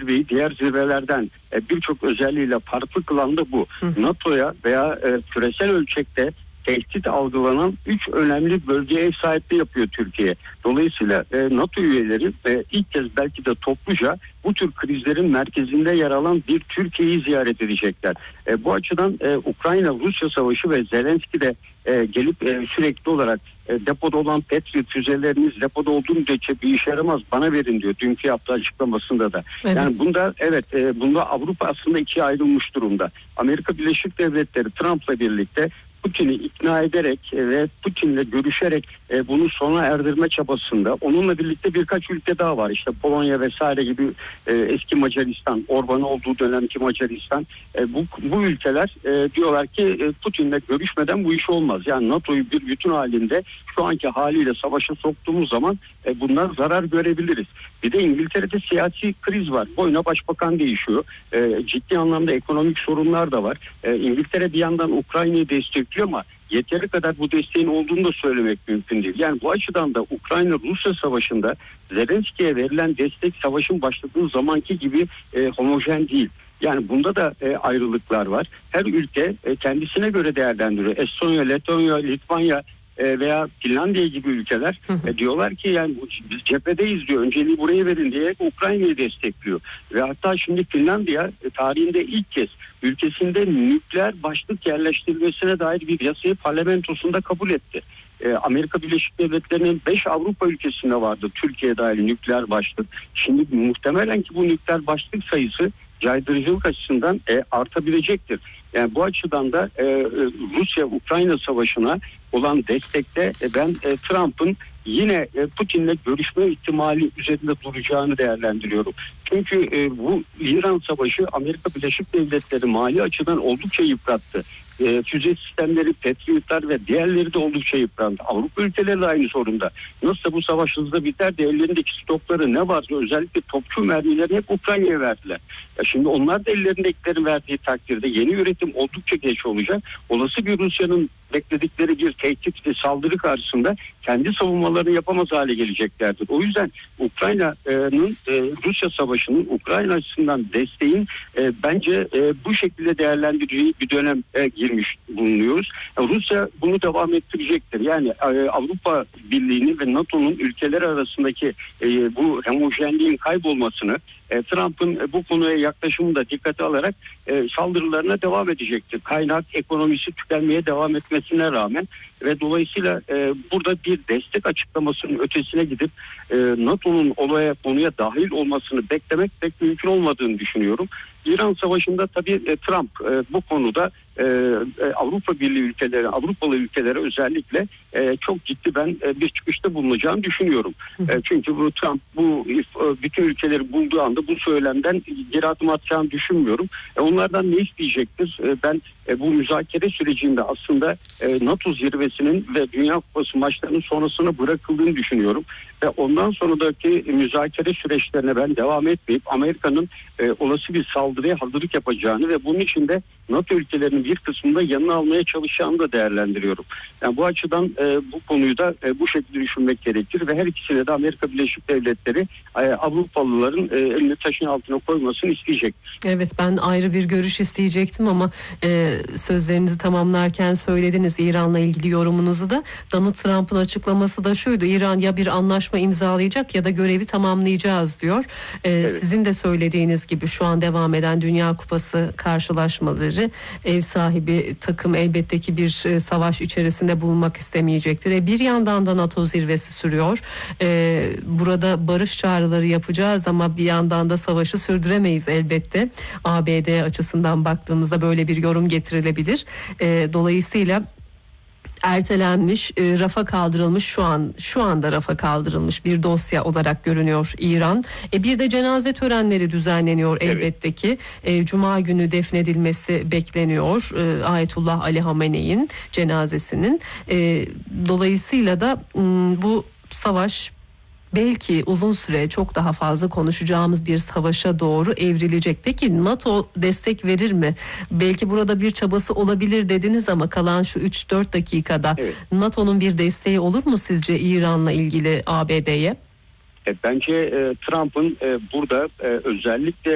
zirveyi diğer zirvelerden birçok özelliğiyle farklı kılan da bu. NATO'ya veya küresel ölçekte tehdit algılanan 3 önemli bölgeye ev sahipliği yapıyor Türkiye. Dolayısıyla NATO üyeleri ilk kez belki de topluca bu tür krizlerin merkezinde yer alan bir Türkiye'yi ziyaret edecekler. Bu açıdan Ukrayna-Rusya savaşı ve Zelenski de gelip sürekli olarak depoda olan Patriot füzeleriniz depoda olduğu müddetçe bir işe yaramaz, bana verin diyor dünkü yaptığı açıklamasında da. Evet. Yani bunda Avrupa aslında ikiye ayrılmış durumda. Amerika Birleşik Devletleri Trump'la birlikte Putin'i ikna ederek ve Putin'le görüşerek bunu sona erdirme çabasında. Onunla birlikte birkaç ülke daha var. İşte Polonya vesaire gibi, eski Macaristan, Orban olduğu dönemki Macaristan. Bu ülkeler diyorlar ki Putin'le görüşmeden bu iş olmaz. Yani NATO'yu bir bütün halinde şu anki haliyle savaşa soktuğumuz zaman bundan zarar görebiliriz. Bir de İngiltere'de siyasi kriz var. Boyuna başbakan değişiyor. Ciddi anlamda ekonomik sorunlar da var. İngiltere bir yandan Ukrayna'yı destekliyor ama yeteri kadar bu desteğin olduğunu da söylemek mümkün değil. Yani bu açıdan da Ukrayna-Rusya savaşında Zelenski'ye verilen destek savaşın başladığı zamanki gibi homojen değil. Yani bunda da ayrılıklar var. Her ülke kendisine göre değerlendiriyor. Estonya, Letonya, Litvanya veya Finlandiya gibi ülkeler diyorlar ki yani biz cephedeyiz diyor. Önceliği buraya verin diye Ukrayna'yı destekliyor. Ve hatta şimdi Finlandiya tarihinde ilk kez ülkesinde nükleer başlık yerleştirilmesine dair bir yasayı parlamentosunda kabul etti. Amerika Birleşik Devletleri'nin 5 Avrupa ülkesinde vardı Türkiye dahil nükleer başlık. Şimdi muhtemelen ki bu nükleer başlık sayısı caydırıcılık açısından artabilecektir. Yani bu açıdan da Rusya-Ukrayna savaşına olan destekte ben Trump'ın yine Putin'le görüşme ihtimali üzerinde duracağını değerlendiriyorum. Çünkü bu İran savaşı Amerika Birleşik Devletleri mali açıdan oldukça yıprattı. Füze sistemleri, Patriotlar ve diğerleri de oldukça yıprandı. Avrupa ülkeleri de aynı sorunda. Nasılsa bu savaş hızla biter de ellerindeki stokları ne varsa özellikle topçu mermilerini hep Ukrayna'ya verdiler. Şimdi onlar da ellerindekileri verdiği takdirde yeni üretim oldukça geç olacak. Olası bir Rusya'nın bekledikleri bir tehdit ve saldırı karşısında kendi savunmalarını yapamaz hale geleceklerdir. O yüzden Ukrayna'nın Rusya savaşının Ukrayna açısından desteğin bence bu şekilde değerlendireceği bir dönem girmiş bulunuyoruz. Rusya bunu devam ettirecektir. Yani Avrupa Birliği'nin ve NATO'nun ülkeler arasındaki bu homojenliğin kaybolmasını Trump'ın bu konuya yaklaşımını da dikkate alarak saldırılarına devam edecektir. Kaynak ekonomisi tükenmeye devam etmesine rağmen ve dolayısıyla burada bir destek açıklamasının ötesine gidip NATO'nun konuya dahil olmasını beklemek pek mümkün olmadığını düşünüyorum. İran Savaşı'nda tabii Trump bu konuda Avrupa Birliği ülkeleri, Avrupalı ülkelere özellikle çok ciddi ben bir çıkışta bulunacağını düşünüyorum. Çünkü bu Trump bu bütün ülkeleri bulduğu anda bu söylemden geri adım atacağını düşünmüyorum. Onlardan ne isteyecektir? Ben bu müzakere sürecinde aslında NATO zirvesinin ve Dünya Kupası maçlarının sonrasına bırakıldığını düşünüyorum. Ve ondan sonraki müzakere süreçlerine ben devam etmeyip Amerika'nın olası bir saldırıya hazırlık yapacağını ve bunun için de NATO ülkelerinin bir kısmında yanına almaya çalışacağını da değerlendiriyorum. Yani bu açıdan bu konuyu da bu şekilde düşünmek gerekir ve her ikisine de Amerika Birleşik Devletleri Avrupalıların elini taşın altına koymasını isteyecektir. Evet, ben ayrı bir görüş isteyecektim ama sözlerinizi tamamlarken söylediniz İran'la ilgili yorumunuzu da. Donald Trump'ın açıklaması da şuydu: İran ya bir anlaşma imzalayacak ya da görevi tamamlayacağız diyor. Evet. Sizin de söylediğiniz gibi şu an devam eden Dünya Kupası karşılaşmaları, ev sahibi takım elbette ki bir savaş içerisinde bulunmak istemeyecektir. Bir yandan da NATO zirvesi sürüyor. Burada barış çağrıları yapacağız ama bir yandan da savaşı sürdüremeyiz elbette. ABD açısından baktığımızda böyle bir yorum getirilebilir. Dolayısıyla ertelenmiş, rafa kaldırılmış, şu anda rafa kaldırılmış bir dosya olarak görünüyor İran. Bir de cenaze törenleri düzenleniyor elbette ki. Cuma günü defnedilmesi bekleniyor Ayetullah Ali Hamenei'nin cenazesinin. Dolayısıyla da bu savaş belki uzun süre çok daha fazla konuşacağımız bir savaşa doğru evrilecek. Peki NATO destek verir mi? Belki burada bir çabası olabilir dediniz ama kalan şu 3-4 dakikada NATO'nun bir desteği olur mu sizce İran'la ilgili ABD'ye? Bence Trump'ın burada özellikle